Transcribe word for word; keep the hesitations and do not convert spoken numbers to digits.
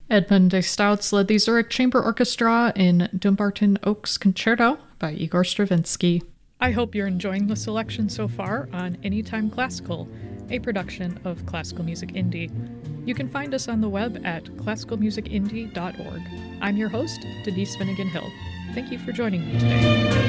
Edmund de Stouts led the Zurich Chamber Orchestra in Dumbarton Oaks Concerto by Igor Stravinsky. I hope you're enjoying the selection so far on Anytime Classical, a production of Classical Music Indie. You can find us on the web at classical music indie dot org. I'm your host, Denise Finnegan Hill. Thank you for joining me today.